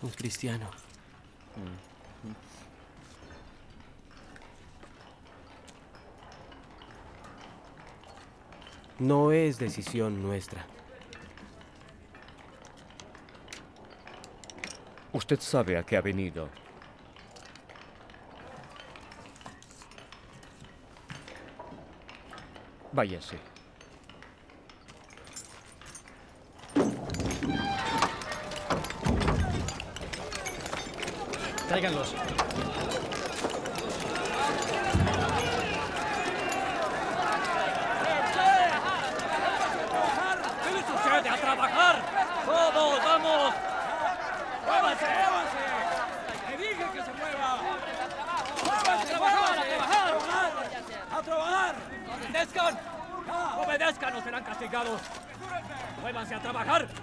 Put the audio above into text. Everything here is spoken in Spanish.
Un cristiano. No es decisión nuestra. Usted sabe a qué ha venido. Váyase. Tráiganlos. ¿Qué les sucede? ¡A trabajar! ¡Todos, vamos! ¡Muévanse! ¡Muévanse! ¡Que dije que se mueva! ¡Muévanse! ¡A trabajar! ¡A trabajar! ¡Obedezcan! ¡Obedezcan o serán castigados! ¡Muévanse a trabajar!